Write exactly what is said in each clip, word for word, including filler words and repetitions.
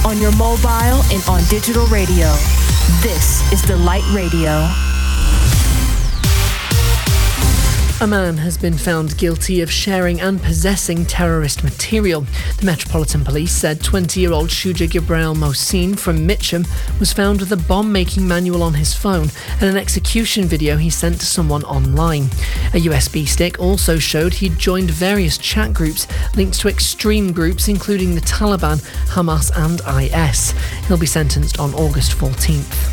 on your mobile and on digital radio. This is Delight Radio. A man has been found guilty of sharing and possessing terrorist material. The Metropolitan Police said twenty-year-old Shuja Gabriel Mohsin from Mitcham was found with a bomb-making manual on his phone and an execution video he sent to someone online. A U S B stick also showed he'd joined various chat groups linked to extreme groups including the Taliban, Hamas and I S. He'll be sentenced on August fourteenth.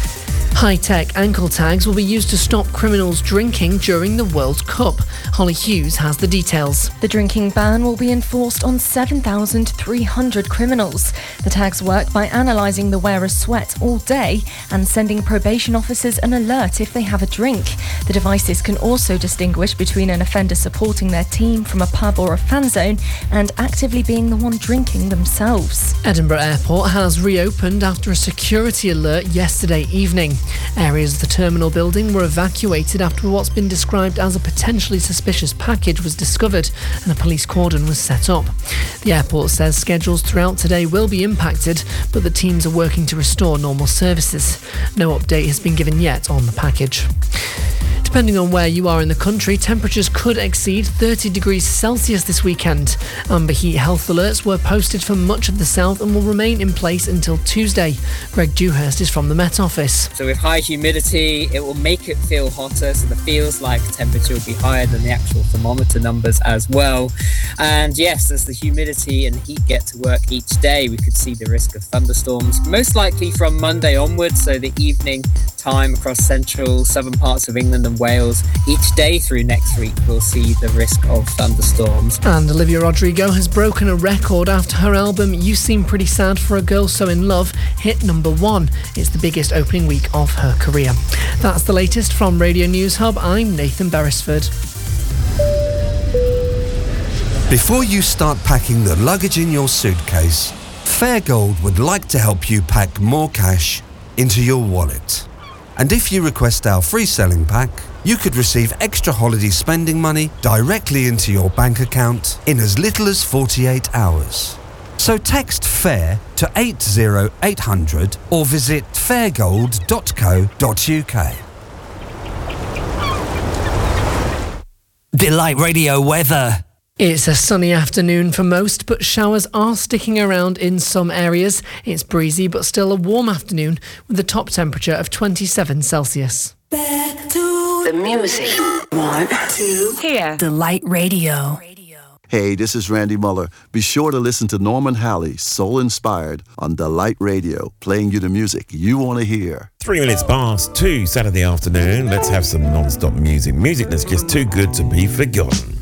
High-tech ankle tags will be used to stop criminals drinking during the World Cup. Holly Hughes has the details. The drinking ban will be enforced on seven thousand three hundred criminals. The tags work by analysing the wearer's sweat all day and sending probation officers an alert if they have a drink. The devices can also distinguish between an offender supporting their team from a pub or a fan zone and actively being the one drinking themselves. Edinburgh Airport has reopened after a security alert yesterday evening. Areas of the terminal building were evacuated after what's been described as a potentially suspicious package was discovered and a police cordon was set up. The airport says schedules throughout today will be impacted, but the teams are working to restore normal services. No update has been given yet on the package. Depending on where you are in the country, temperatures could exceed thirty degrees Celsius this weekend. Amber heat health alerts were posted for much of the south and will remain in place until Tuesday. Greg Dewhurst is from the Met Office. So with high humidity, it will make it feel hotter, so the feels like temperature will be higher than the actual thermometer numbers as well. And yes, as the humidity and heat get to work each day, we could see the risk of thunderstorms, most likely from Monday onwards, so the evening time across central, southern parts of England and Wales. Each day through next week we'll see the risk of thunderstorms. And Olivia Rodrigo has broken a record after her album You Seem Pretty Sad for a Girl So In Love hit number one. It's the biggest opening week of her career. That's the latest from Radio News Hub. I'm Nathan Beresford. Before you start packing the luggage in your suitcase, Fairgold would like to help you pack more cash into your wallet. And if you request our free selling pack, you could receive extra holiday spending money directly into your bank account in as little as forty-eight hours. So text FAIR to eight zero eight hundred or visit fairgold dot co dot uk. Delight Radio weather. It's a sunny afternoon for most, but showers are sticking around in some areas. It's breezy, but still a warm afternoon with a top temperature of twenty-seven Celsius. Back to the music. One, two, Here. Delight Radio. Hey, this is Randy Muller. Be sure to listen to Norman Halley, Soul Inspired, on Delight Radio, playing you the music you want to hear. Three minutes past two Saturday afternoon. Let's have some non-stop music. Music that's just too good to be forgotten.